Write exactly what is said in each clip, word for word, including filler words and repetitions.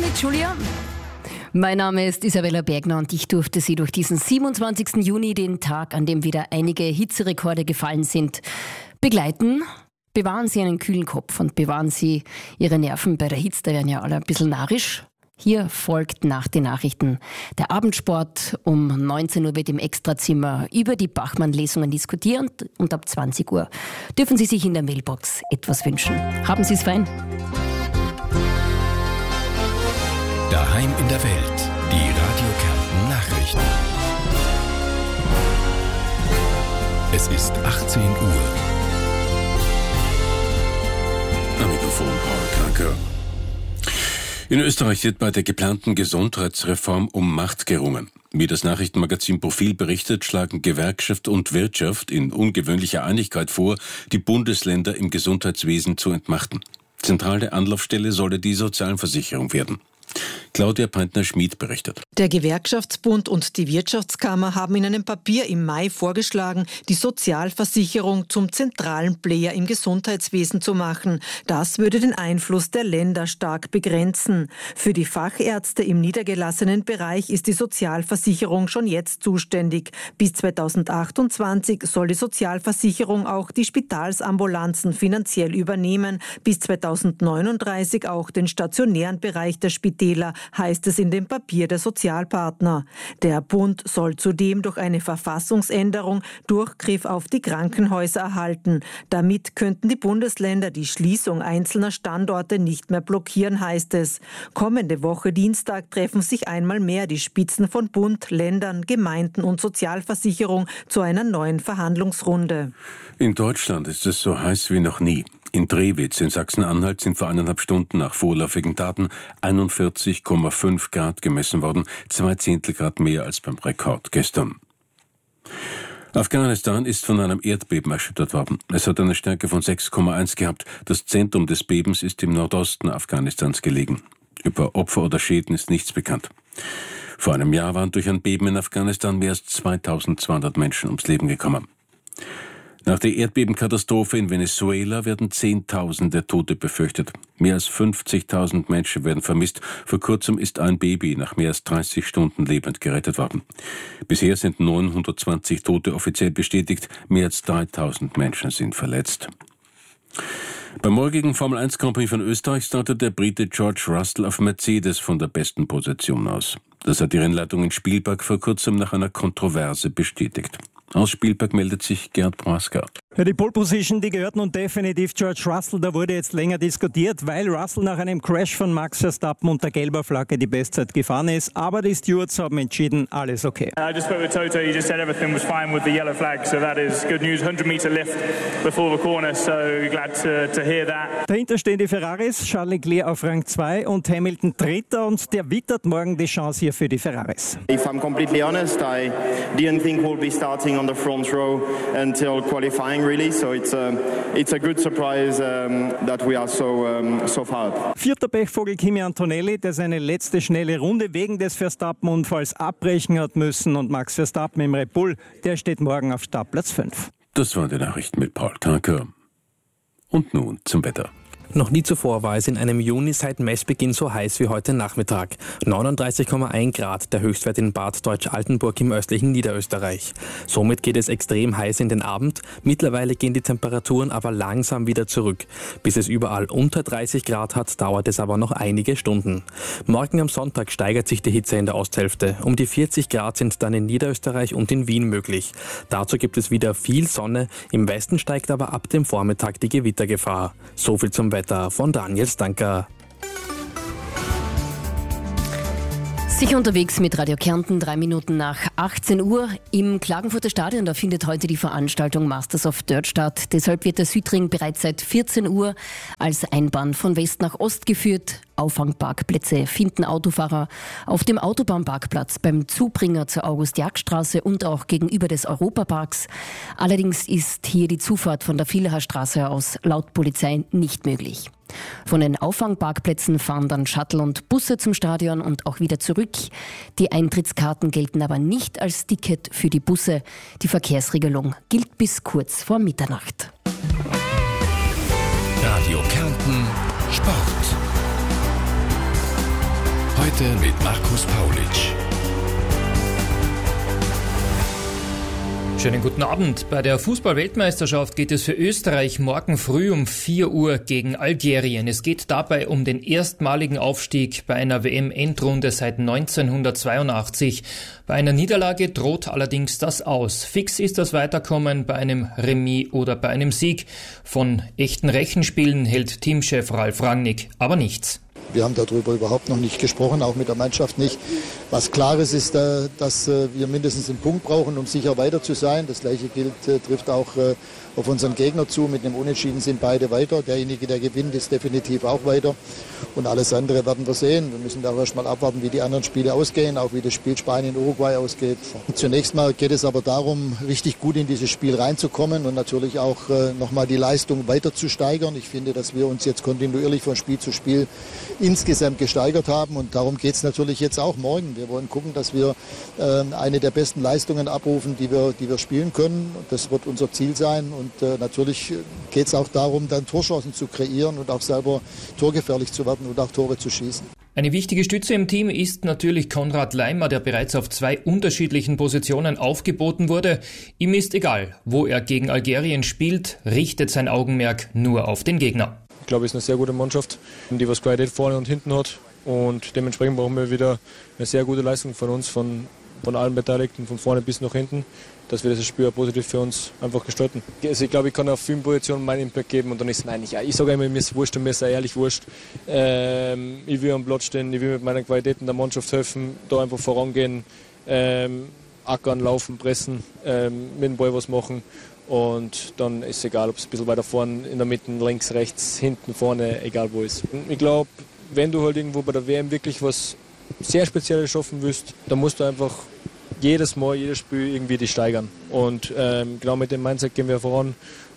mit Julia. Mein Name ist Isabella Bergner und ich durfte Sie durch diesen siebenundzwanzigsten Juni, den Tag, an dem wieder einige Hitzerekorde gefallen sind, begleiten. Bewahren Sie einen kühlen Kopf und bewahren Sie Ihre Nerven bei der Hitze, da werden ja alle ein bisschen narrisch. Hier folgt nach den Nachrichten der Abendsport. Um neunzehn Uhr wird im Extrazimmer über die Bachmann-Lesungen diskutiert und ab zwanzig Uhr dürfen Sie sich in der Mailbox etwas wünschen. Haben Sie es fein? Daheim in der Welt, die Radio Kärnten Nachrichten. Es ist achtzehn Uhr. Am Mikrofon Paul Kranker. In Österreich wird bei der geplanten Gesundheitsreform um Macht gerungen. Wie das Nachrichtenmagazin Profil berichtet, schlagen Gewerkschaft und Wirtschaft in ungewöhnlicher Einigkeit vor, die Bundesländer im Gesundheitswesen zu entmachten. Zentrale Anlaufstelle solle die Sozialversicherung werden. Claudia Peintner-Schmid berichtet. Der Gewerkschaftsbund und die Wirtschaftskammer haben in einem Papier im Mai vorgeschlagen, die Sozialversicherung zum zentralen Player im Gesundheitswesen zu machen. Das würde den Einfluss der Länder stark begrenzen. Für die Fachärzte im niedergelassenen Bereich ist die Sozialversicherung schon jetzt zuständig. Bis zweitausendachtundzwanzig soll die Sozialversicherung auch die Spitalsambulanzen finanziell übernehmen. Bis zweitausendneununddreißig auch den stationären Bereich der Spitäler, heißt es in dem Papier der Sozialpartner. Der Bund soll zudem durch eine Verfassungsänderung Durchgriff auf die Krankenhäuser erhalten. Damit könnten die Bundesländer die Schließung einzelner Standorte nicht mehr blockieren, heißt es. Kommende Woche Dienstag treffen sich einmal mehr die Spitzen von Bund, Ländern, Gemeinden und Sozialversicherung zu einer neuen Verhandlungsrunde. In Deutschland ist es so heiß wie noch nie. In Drewitz in Sachsen-Anhalt sind vor eineinhalb Stunden nach vorläufigen Daten einundvierzig Komma fünf Grad gemessen worden, zwei Zehntel Grad mehr als beim Rekord gestern. Afghanistan ist von einem Erdbeben erschüttert worden. Es hat eine Stärke von sechs Komma eins gehabt. Das Zentrum des Bebens ist im Nordosten Afghanistans gelegen. Über Opfer oder Schäden ist nichts bekannt. Vor einem Jahr waren durch ein Beben in Afghanistan mehr als zweitausendzweihundert Menschen ums Leben gekommen. Nach der Erdbebenkatastrophe in Venezuela werden Zehntausende Tote befürchtet. Mehr als fünfzigtausend Menschen werden vermisst. Vor kurzem ist ein Baby nach mehr als dreißig Stunden lebend gerettet worden. Bisher sind neunhundertzwanzig Tote offiziell bestätigt. Mehr als dreitausend Menschen sind verletzt. Beim morgigen Formel eins Grand Prix von Österreich startet der Brite George Russell auf Mercedes von der besten Position aus. Das hat die Rennleitung in Spielberg vor kurzem nach einer Kontroverse bestätigt. Aus Spielberg meldet sich Gerd Prohaska. Ja, die Pole Position, die gehört nun definitiv George Russell. Da wurde jetzt länger diskutiert, weil Russell nach einem Crash von Max Verstappen unter gelber Flagge die Bestzeit gefahren ist. Aber die Stewards haben entschieden, alles okay. I just spoke with Toto. He just said everything was fine with the yellow flag, so that is good news. hundred meter lift before the corner, so glad to, to hear that. Dahinter stehen die Ferraris, Charles Leclerc auf Rang zwei und Hamilton Dritter, und der wittert morgen die Chance hier für die Ferraris. If I'm completely honest, I didn't think we'll be starting on the front row until qualifying, really. So it's a, it's a good surprise um, that we are so, um, so far up. Vierter Pechvogel Kimi Antonelli, der seine letzte schnelle Runde wegen des Verstappen-Unfalls abbrechen hat müssen, und Max Verstappen im Red Bull, der steht morgen auf Startplatz fünf. Das waren die Nachrichten mit Paul Kranker. Und nun zum Wetter. Noch nie zuvor war es in einem Juni seit Messbeginn so heiß wie heute Nachmittag. neununddreißig Komma eins Grad, der Höchstwert in Bad Deutsch-Altenburg im östlichen Niederösterreich. Somit geht es extrem heiß in den Abend. Mittlerweile gehen die Temperaturen aber langsam wieder zurück. Bis es überall unter dreißig Grad hat, dauert es aber noch einige Stunden. Morgen am Sonntag steigert sich die Hitze in der Osthälfte. Um die vierzig Grad sind dann in Niederösterreich und in Wien möglich. Dazu gibt es wieder viel Sonne. Im Westen steigt aber ab dem Vormittag die Gewittergefahr. So viel zum Wetter. Wetter von Daniel Stanker. Sicher unterwegs mit Radio Kärnten, drei Minuten nach achtzehn Uhr. Im Klagenfurter Stadion, da findet heute die Veranstaltung Masters of Dirt statt. Deshalb wird der Südring bereits seit vierzehn Uhr als Einbahn von West nach Ost geführt. Auffangparkplätze finden Autofahrer auf dem Autobahnparkplatz, beim Zubringer zur August-Jagd-Straße und auch gegenüber des Europaparks. Allerdings ist hier die Zufahrt von der Villacher Straße aus laut Polizei nicht möglich. Von den Auffangparkplätzen fahren dann Shuttle und Busse zum Stadion und auch wieder zurück. Die Eintrittskarten gelten aber nicht als Ticket für die Busse. Die Verkehrsregelung gilt bis kurz vor Mitternacht. Radio Kärnten Sport. Heute mit Markus Paulitsch. Schönen guten Abend. Bei der Fußball-Weltmeisterschaft geht es für Österreich morgen früh um vier Uhr gegen Algerien. Es geht dabei um den erstmaligen Aufstieg bei einer W M-Endrunde seit neunzehnhundertzweiundachtzig. Bei einer Niederlage droht allerdings das Aus. Fix ist das Weiterkommen bei einem Remis oder bei einem Sieg. Von echten Rechenspielen hält Teamchef Ralf Rangnick aber nichts. Wir haben darüber überhaupt noch nicht gesprochen, auch mit der Mannschaft nicht. Was klar ist, ist, dass wir mindestens einen Punkt brauchen, um sicher weiter zu sein. Das Gleiche gilt, trifft auch auf unseren Gegner zu. Mit einem Unentschieden sind beide weiter. Derjenige, der gewinnt, ist definitiv auch weiter. Und alles andere werden wir sehen. Wir müssen da erst mal abwarten, wie die anderen Spiele ausgehen, auch wie das Spiel Spanien-Uruguay ausgeht. Zunächst mal geht es aber darum, richtig gut in dieses Spiel reinzukommen und natürlich auch nochmal die Leistung weiter zu steigern. Ich finde, dass wir uns jetzt kontinuierlich von Spiel zu Spiel insgesamt gesteigert haben und darum geht es natürlich jetzt auch morgen. Wir wollen gucken, dass wir äh, eine der besten Leistungen abrufen, die wir, die wir spielen können. Das wird unser Ziel sein und äh, natürlich geht es auch darum, dann Torchancen zu kreieren und auch selber torgefährlich zu werden und auch Tore zu schießen. Eine wichtige Stütze im Team ist natürlich Konrad Laimer, der bereits auf zwei unterschiedlichen Positionen aufgeboten wurde. Ihm ist egal, wo er gegen Algerien spielt, richtet sein Augenmerk nur auf den Gegner. Ich glaube, es ist eine sehr gute Mannschaft, die was Qualität vorne und hinten hat. Und dementsprechend brauchen wir wieder eine sehr gute Leistung von uns, von, von allen Beteiligten, von vorne bis nach hinten, dass wir das Spiel positiv für uns einfach gestalten. Also ich glaube, ich kann auf vielen Positionen meinen Impact geben und dann ist es eigentlich, ja, ich sage immer, mir ist es wurscht und mir ist es ehrlich wurscht. Ähm, ich will am Platz stehen, ich will mit meinen Qualitäten der Mannschaft helfen, da einfach vorangehen, ähm, ackern, laufen, pressen, ähm, mit dem Ball was machen. Und dann ist es egal, ob es ein bisschen weiter vorne, in der Mitte, links, rechts, hinten, vorne, egal wo ist. Ich glaube, wenn du halt irgendwo bei der W M wirklich was sehr Spezielles schaffen willst, dann musst du einfach jedes Mal, jedes Spiel irgendwie die steigern. Und ähm, genau mit dem Mindset gehen wir voran.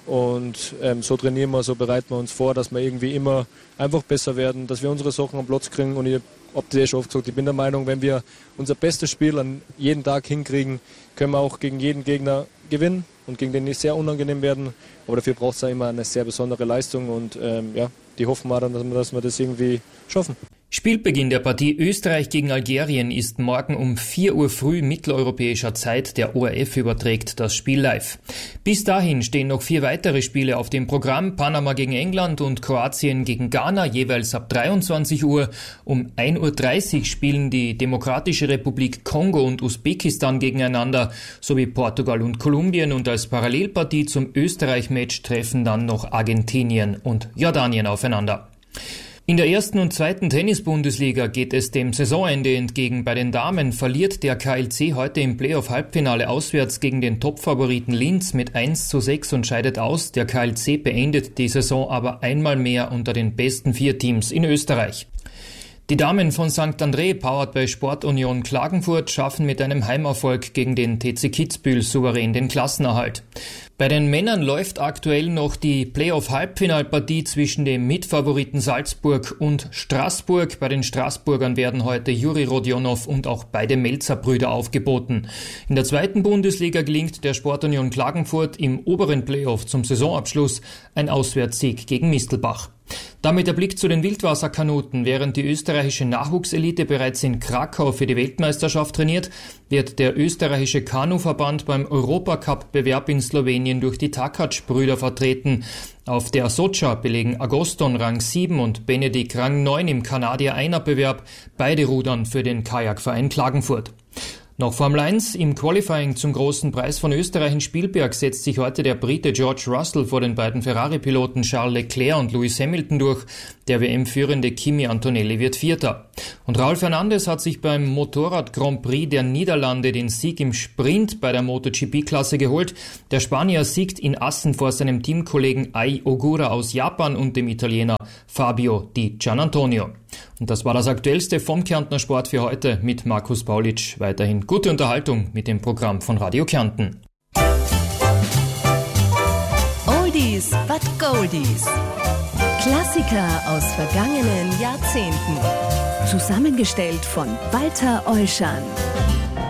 Und ähm, so trainieren wir, so bereiten wir uns vor, dass wir irgendwie immer einfach besser werden, dass wir unsere Sachen am Platz kriegen. Und ich habe das schon oft gesagt, ich bin der Meinung, wenn wir unser bestes Spiel an jeden Tag hinkriegen, können wir auch gegen jeden Gegner gewinnen und gegen den nicht sehr unangenehm werden. Aber dafür braucht es ja immer eine sehr besondere Leistung und ähm, ja, die hoffen wir dann, dass wir, dass wir das irgendwie schaffen. Spielbeginn der Partie Österreich gegen Algerien ist morgen um vier Uhr früh mitteleuropäischer Zeit. Der O R F überträgt das Spiel live. Bis dahin stehen noch vier weitere Spiele auf dem Programm. Panama gegen England und Kroatien gegen Ghana, jeweils ab dreiundzwanzig Uhr. Um ein Uhr dreißig spielen die Demokratische Republik Kongo und Usbekistan gegeneinander, sowie Portugal und Kolumbien. Und als Parallelpartie zum Österreich-Match treffen dann noch Argentinien und Jordanien aufeinander. In der ersten und zweiten Tennis-Bundesliga geht es dem Saisonende entgegen. Bei den Damen verliert der K L C heute im Playoff-Halbfinale auswärts gegen den Topfavoriten Linz mit eins zu sechs und scheidet aus. Der K L C beendet die Saison aber einmal mehr unter den besten vier Teams in Österreich. Die Damen von Sankt André, powered bei Sportunion Klagenfurt, schaffen mit einem Heimerfolg gegen den T C Kitzbühel souverän den Klassenerhalt. Bei den Männern läuft aktuell noch die Playoff-Halbfinalpartie zwischen dem Mitfavoriten Salzburg und Straßburg. Bei den Straßburgern werden heute Juri Rodionow und auch beide Melzer-Brüder aufgeboten. In der zweiten Bundesliga gelingt der Sportunion Klagenfurt im oberen Playoff zum Saisonabschluss ein Auswärtssieg gegen Mistelbach. Damit der Blick zu den Wildwasserkanuten. Während die österreichische Nachwuchselite bereits in Krakau für die Weltmeisterschaft trainiert, wird der österreichische Kanuverband beim Europacup-Bewerb in Slowenien durch die Takac-Brüder vertreten. Auf der Socha belegen Agoston Rang sieben und Benedikt Rang neun im Kanadier-Einer-Bewerb. Beide rudern für den Kajakverein Klagenfurt. Noch Formel eins. Im Qualifying zum Großen Preis von Österreich in Spielberg setzt sich heute der Brite George Russell vor den beiden Ferrari-Piloten Charles Leclerc und Lewis Hamilton durch. Der W M-führende Kimi Antonelli wird Vierter. Und Raul Fernandez hat sich beim Motorrad-Grand Prix der Niederlande den Sieg im Sprint bei der MotoGP-Klasse geholt. Der Spanier siegt in Assen vor seinem Teamkollegen Ai Ogura aus Japan und dem Italiener Fabio Di Gianantonio. Und das war das Aktuellste vom Kärntner Sport für heute mit Markus Paulitsch. Weiterhin gute Unterhaltung mit dem Programm von Radio Kärnten. Oldies but Goldies. Klassiker aus vergangenen Jahrzehnten. Zusammengestellt von Walter Euschan.